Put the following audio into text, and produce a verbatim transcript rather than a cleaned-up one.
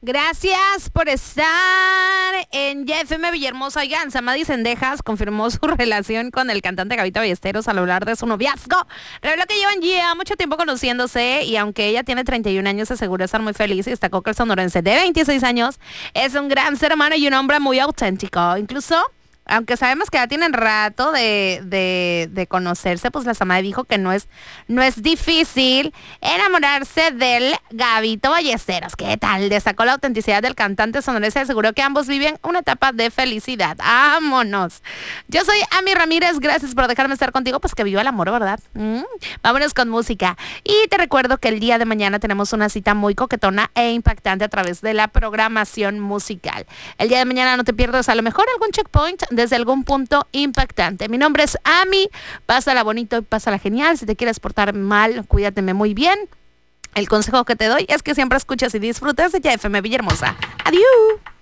Gracias por estar en Y F M Villahermosa. Oigan, Samadi Sendejas confirmó su relación con el cantante Gabito Ballesteros al hablar de su noviazgo. Reveló que llevan ya mucho tiempo conociéndose y aunque ella tiene treinta y un años, aseguró estar muy feliz y destacó que el sonorense de veintiséis años es un gran ser humano y un hombre muy auténtico. Incluso, aunque sabemos que ya tienen rato de, de, de conocerse, pues la Samadi dijo que no es, no es difícil enamorarse del Gabito Ballesteros. ¿Qué tal? Destacó la autenticidad del cantante sonorense y aseguró que ambos viven una etapa de felicidad. ¡Vámonos! Yo soy Ami Ramírez, gracias por dejarme estar contigo, pues que viva el amor, ¿verdad? Mm, vámonos con música. Y te recuerdo que el día de mañana tenemos una cita muy coquetona e impactante a través de la programación musical. El día de mañana no te pierdas a lo mejor algún checkpoint desde algún punto impactante. Mi nombre es Ami, pásala bonito y pásala genial. Si te quieres portar mal, cuídateme muy bien. El consejo que te doy es que siempre escuches y disfrutes de Y F M Villahermosa. Adiós.